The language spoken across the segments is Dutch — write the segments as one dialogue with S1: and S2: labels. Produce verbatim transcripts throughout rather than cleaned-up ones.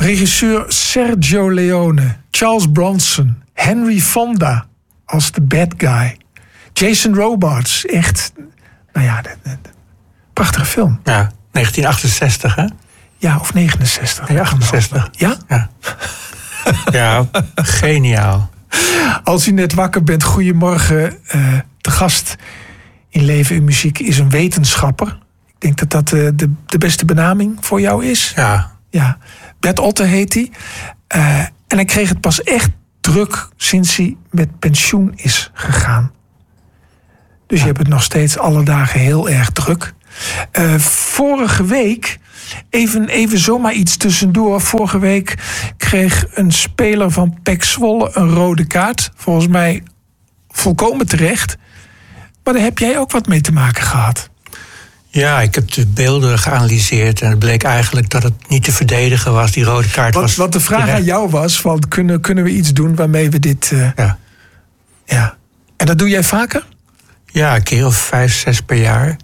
S1: Regisseur Sergio Leone, Charles Bronson, Henry Fonda als de bad guy. Jason Robards, echt, nou ja, de, de, de, prachtige film.
S2: Ja, negentien achtenzestig, hè?
S1: Ja, of negenenzestig.
S2: Nee, achtenzestig.
S1: Ja?
S2: Ja, ja, geniaal.
S1: Als u net wakker bent, goedemorgen. Uh, de gast in Leven en Muziek is een wetenschapper. Ik denk dat dat uh, de, de beste benaming voor jou is.
S2: Ja.
S1: Ja. Bert Otte heet hij. Uh, en hij kreeg het pas echt druk sinds hij met pensioen is gegaan. Dus ja. Je hebt het nog steeds alle dagen heel erg druk. Uh, vorige week, even, even zomaar iets tussendoor. Vorige week kreeg een speler van P E C Zwolle een rode kaart. Volgens mij volkomen terecht. Maar daar heb jij ook wat mee te maken gehad.
S2: Ja, ik heb de beelden geanalyseerd en het bleek eigenlijk dat het niet te verdedigen was. Die rode kaart
S1: wat,
S2: was...
S1: Wat de vraag terecht. Aan jou was, van, kunnen, kunnen we iets doen waarmee we dit... Uh,
S2: ja.
S1: ja. En dat doe jij vaker?
S2: Ja, een keer of vijf, zes per jaar.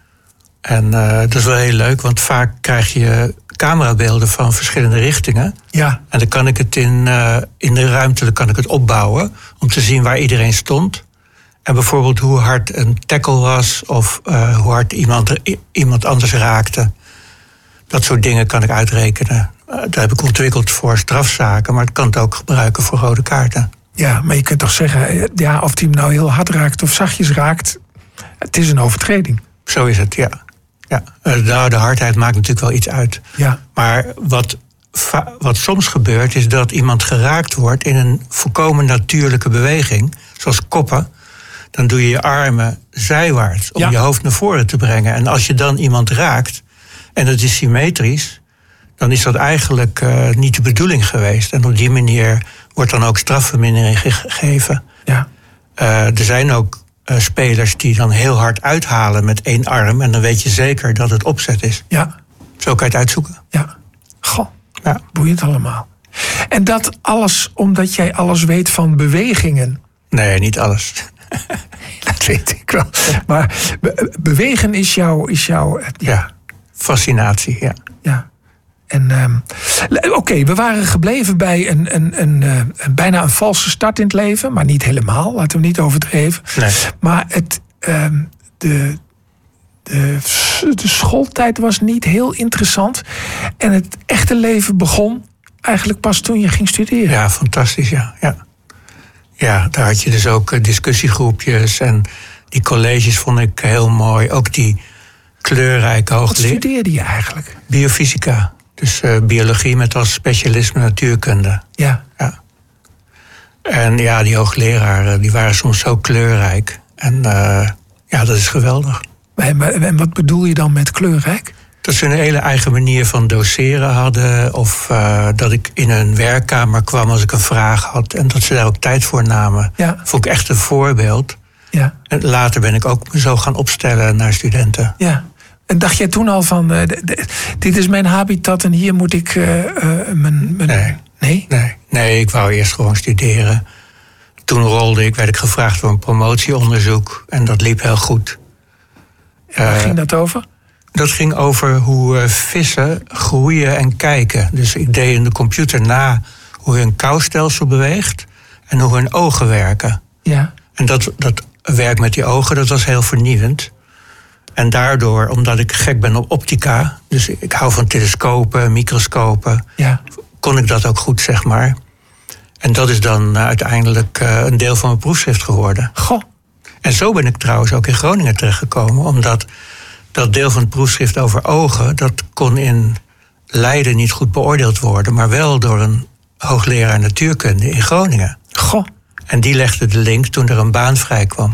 S2: En uh, dat is wel heel leuk, want vaak krijg je camerabeelden van verschillende richtingen.
S1: Ja.
S2: En dan kan ik het in, uh, in de ruimte dan kan ik het opbouwen om te zien waar iedereen stond. En bijvoorbeeld hoe hard een tackle was of uh, hoe hard iemand, iemand anders raakte. Dat soort dingen kan ik uitrekenen. Uh, dat heb ik ontwikkeld voor strafzaken, maar ik kan het ook gebruiken voor rode kaarten.
S1: Ja, maar je kunt toch zeggen, ja, of die hem nou heel hard raakt of zachtjes raakt, het is een overtreding.
S2: Zo is het, ja. ja. Nou, de hardheid maakt natuurlijk wel iets uit.
S1: Ja.
S2: Maar wat, wat soms gebeurt is dat iemand geraakt wordt in een volkomen natuurlijke beweging, zoals koppen. Dan doe je je armen zijwaarts om ja. je hoofd naar voren te brengen. En als je dan iemand raakt en het is symmetrisch, dan is dat eigenlijk uh, niet de bedoeling geweest. En op die manier wordt dan ook strafvermindering gegeven.
S1: Ja.
S2: Uh, er zijn ook uh, spelers die dan heel hard uithalen met één arm. En dan weet je zeker dat het opzet is.
S1: Ja.
S2: Zo kan je het uitzoeken.
S1: Ja. Goh,
S2: ja.
S1: Boeiend allemaal. En dat alles omdat jij alles weet van bewegingen?
S2: Nee, niet alles.
S1: Dat weet ik wel. Maar be- bewegen is jouw... Is jouw ja.
S2: ja, fascinatie, ja.
S1: Ja. En um, Oké, okay, we waren gebleven bij een, een, een, uh, een bijna een valse start in het leven. Maar niet helemaal, laten we niet overdreven.
S2: Nee.
S1: Maar het, um, de, de, de schooltijd was niet heel interessant. En het echte leven begon eigenlijk pas toen je ging studeren.
S2: Ja, fantastisch, ja. Ja, ja daar had je dus ook discussiegroepjes. En die colleges vond ik heel mooi. Ook die kleurrijke hoogleraar.
S1: Wat studeerde je eigenlijk?
S2: Biofysica. Dus uh, biologie met als specialisme natuurkunde.
S1: Ja.
S2: ja. En ja, die hoogleraren die waren soms zo kleurrijk. En uh, ja, dat is geweldig.
S1: En, en wat bedoel je dan met kleurrijk?
S2: Dat ze een hele eigen manier van doseren hadden. Of uh, dat ik in een werkkamer kwam als ik een vraag had. En dat ze daar ook tijd voor namen.
S1: Ja.
S2: Vond ik echt een voorbeeld.
S1: Ja.
S2: En later ben ik ook zo gaan opstellen naar studenten.
S1: Ja. En dacht jij toen al van, uh, d- d- dit is mijn habitat en hier moet ik uh, uh, mijn... mijn...
S2: Nee.
S1: Nee?
S2: Nee? Nee, ik wou eerst gewoon studeren. Toen rolde ik, werd ik gevraagd voor een promotieonderzoek. En dat liep heel goed.
S1: En waar uh, ging dat over?
S2: Dat ging over hoe uh, vissen groeien en kijken. Dus ik deed in de computer na hoe hun kauwstelsel beweegt en hoe hun ogen werken.
S1: Ja.
S2: En dat, dat werk met die ogen, dat was heel vernieuwend. En daardoor, omdat ik gek ben op optica, dus ik hou van telescopen, microscopen,
S1: ja.
S2: kon ik dat ook goed, zeg maar. En dat is dan uh, uiteindelijk uh, een deel van mijn proefschrift geworden.
S1: Goh.
S2: En zo ben ik trouwens ook in Groningen terechtgekomen, omdat dat deel van het proefschrift over ogen, dat kon in Leiden niet goed beoordeeld worden, maar wel door een hoogleraar natuurkunde in Groningen.
S1: Goh.
S2: En die legde de link toen er een baan vrij kwam.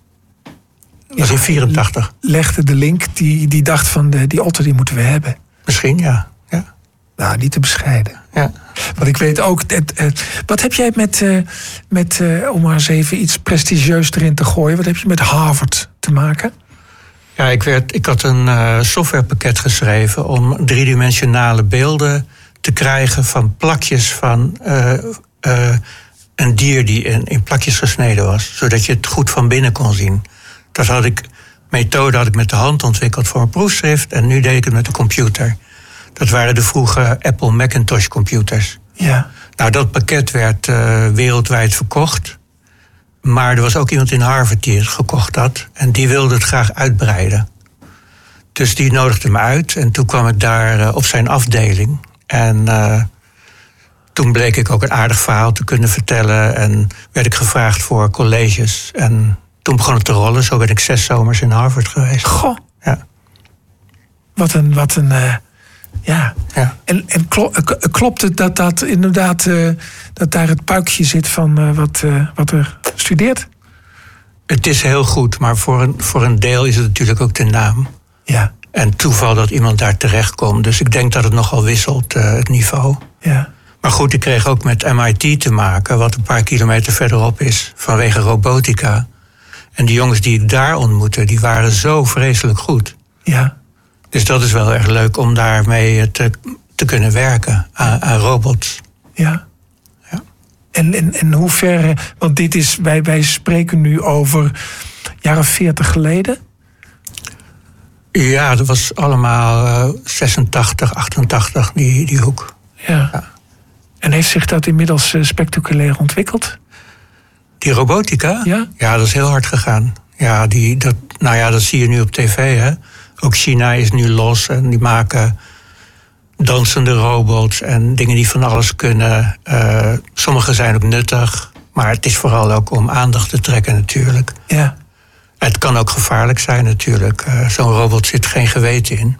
S2: Dat was ja, in vierentachtig.
S1: Legde de link, die, die dacht van de, die otter die moeten we hebben.
S2: Misschien, ja. ja.
S1: Nou, niet te bescheiden.
S2: Ja.
S1: Want ik weet ook, het, het, wat heb jij met, uh, met uh, om maar eens even iets prestigieus erin te gooien, wat heb je met Harvard te maken?
S2: Ja, ik, werd, ik had een uh, softwarepakket geschreven om driedimensionale beelden te krijgen van plakjes van uh, uh, een dier die in, in plakjes gesneden was. Zodat je het goed van binnen kon zien. Dat had ik, methode had ik met de hand ontwikkeld voor een proefschrift en nu deed ik het met de computer. Dat waren de vroege Apple Macintosh computers.
S1: Ja.
S2: Nou, dat pakket werd uh, wereldwijd verkocht. Maar er was ook iemand in Harvard die het gekocht had. En die wilde het graag uitbreiden. Dus die nodigde me uit. En toen kwam ik daar uh, op zijn afdeling. En uh, toen bleek ik ook een aardig verhaal te kunnen vertellen. En werd ik gevraagd voor colleges. En toen begon het te rollen. Zo ben ik zes zomers in Harvard geweest.
S1: Goh.
S2: Ja.
S1: Wat een... Wat een uh, ja.
S2: ja.
S1: En, en klo- klopt het dat, dat inderdaad... Uh, dat daar het puikje zit van uh, wat, uh, wat er studeert?
S2: Het is heel goed, maar voor een, voor een deel is het natuurlijk ook de naam.
S1: Ja.
S2: En toeval dat iemand daar terechtkomt. Dus ik denk dat het nogal wisselt, uh, het niveau.
S1: Ja.
S2: Maar goed, ik kreeg ook met M I T te maken, wat een paar kilometer verderop is, vanwege robotica. En die jongens die ik daar ontmoette, die waren zo vreselijk goed.
S1: Ja.
S2: Dus dat is wel erg leuk om daarmee te, te kunnen werken aan, aan robots.
S1: Ja.
S2: Ja.
S1: En, en, en hoe ver, want dit is, wij, wij spreken nu over jaren veertig geleden.
S2: Ja, dat was allemaal uh, zesentachtig, achtentachtig, die, die hoek.
S1: Ja. ja. En heeft zich dat inmiddels uh, spectaculair ontwikkeld?
S2: Die robotica?
S1: Ja.
S2: Ja, dat is heel hard gegaan. Ja, die, dat, nou ja, dat zie je nu op tv, hè. Ook China is nu los en die maken dansende robots en dingen die van alles kunnen. Uh, sommige zijn ook nuttig, maar het is vooral ook om aandacht te trekken natuurlijk.
S1: Ja.
S2: Het kan ook gevaarlijk zijn natuurlijk. Uh, zo'n robot zit geen geweten in.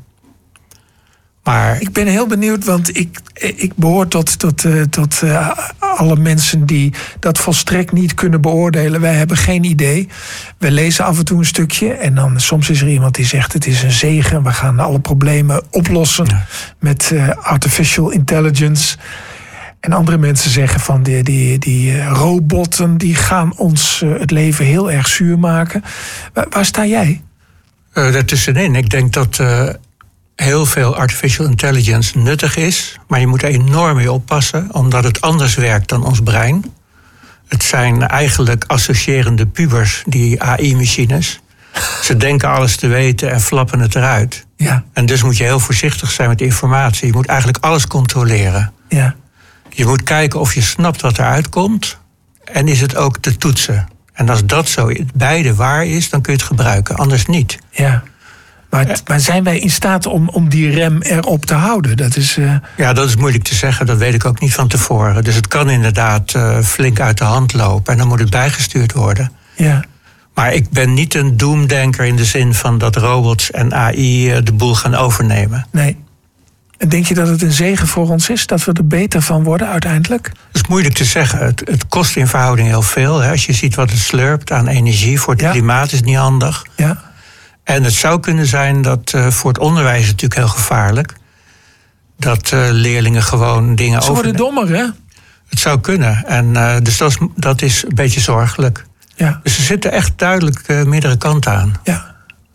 S2: Maar
S1: ik ben heel benieuwd, want ik, ik behoor tot, tot, uh, tot uh, alle mensen die dat volstrekt niet kunnen beoordelen. Wij hebben geen idee. We lezen af en toe een stukje en dan soms is er iemand die zegt het is een zegen. We gaan alle problemen oplossen ja. met uh, artificial intelligence. En andere mensen zeggen van die, die, die uh, robotten die gaan ons uh, het leven heel erg zuur maken. Waar, waar sta jij?
S2: Uh, daartussenin. Ik denk dat Uh... heel veel artificial intelligence nuttig is, maar je moet er enorm mee oppassen, omdat het anders werkt dan ons brein. Het zijn eigenlijk associërende pubers, die A I-machines. Ze denken alles te weten en flappen het eruit.
S1: Ja.
S2: En dus moet je heel voorzichtig zijn met informatie. Je moet eigenlijk alles controleren.
S1: Ja.
S2: Je moet kijken of je snapt wat eruit komt en is het ook te toetsen. En als dat zo beide waar is, dan kun je het gebruiken, anders niet.
S1: Ja. Maar, maar zijn wij in staat om, om die rem erop te houden? Dat is, uh...
S2: Ja, dat is moeilijk te zeggen. Dat weet ik ook niet van tevoren. Dus het kan inderdaad uh, flink uit de hand lopen. En dan moet het bijgestuurd worden.
S1: Ja.
S2: Maar ik ben niet een doemdenker in de zin van dat robots en A I uh, de boel gaan overnemen.
S1: Nee. En denk je dat het een zegen voor ons is? Dat we er beter van worden uiteindelijk?
S2: Dat is moeilijk te zeggen. Het, het kost in verhouding heel veel. Hè. Als je ziet wat het slurpt aan energie voor het ja. klimaat is niet handig.
S1: Ja.
S2: En het zou kunnen zijn dat uh, voor het onderwijs natuurlijk heel gevaarlijk. Dat uh, leerlingen gewoon dingen over.
S1: Ze worden dommer, hè?
S2: Het zou kunnen. En uh, dus dat is, dat is een beetje zorgelijk.
S1: Ja.
S2: Dus er zitten echt duidelijk uh, meerdere kanten aan.
S1: Ja.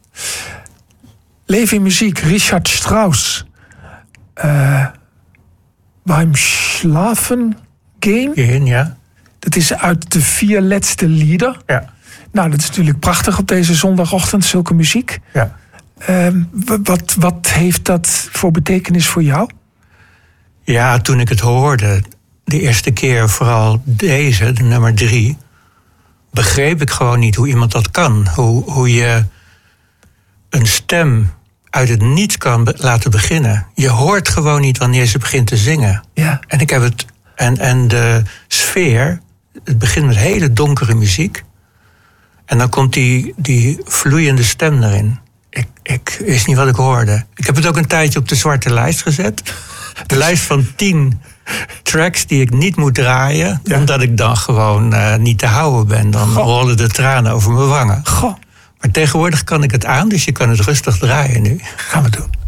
S1: Leven in muziek, Richard Strauss. Uh, Beim Schlafen gehen.
S2: Gehen, ja.
S1: Dat is uit de vier laatste lieder.
S2: Ja.
S1: Nou, dat is natuurlijk prachtig op deze zondagochtend, zulke muziek.
S2: Ja.
S1: Uh, wat, wat heeft dat voor betekenis voor jou?
S2: Ja, toen ik het hoorde, de eerste keer vooral deze, de nummer drie, begreep ik gewoon niet hoe iemand dat kan. Hoe, hoe je een stem uit het niets kan be- laten beginnen. Je hoort gewoon niet wanneer ze begint te zingen.
S1: Ja.
S2: En ik heb het. En, en de sfeer, het begint met hele donkere muziek. En dan komt die, die vloeiende stem erin. Ik, ik wist niet wat ik hoorde. Ik heb het ook een tijdje op de zwarte lijst gezet. De lijst van tien tracks die ik niet moet draaien. Ja. Omdat ik dan gewoon uh, niet te houden ben. Dan Goh. rollen de tranen over mijn wangen.
S1: Goh.
S2: Maar tegenwoordig kan ik het aan, dus je kan het rustig draaien nu.
S1: Gaan we doen.